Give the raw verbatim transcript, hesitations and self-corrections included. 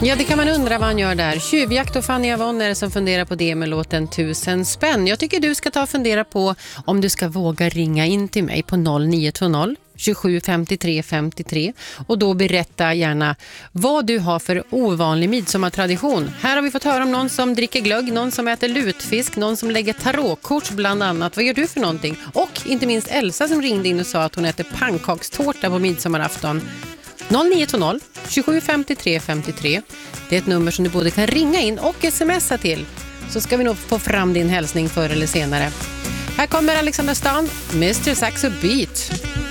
Ja, det kan man undra vad han gör där. Tjuvjakt och Fanny Avon är det som funderar på det med låten Tusen spänn. Jag tycker du ska ta och fundera på om du ska våga ringa in till mig på noll nio två noll tjugosju femtiotre femtiotre och då berätta gärna vad du har för ovanlig midsommartradition. Här har vi fått höra om någon som dricker glögg, någon som äter lutfisk, någon som lägger tarotkort bland annat. Vad gör du för någonting? Och inte minst Elsa som ringde in och sa att hon äter pannkakstårta på midsommarafton. noll nio två noll tjugosju femtiotre femtiotre. Det är ett nummer som du både kan ringa in och smsa till. Så ska vi nog få fram din hälsning förr eller senare. Här kommer Alexander Stan, mister Saxo Beat.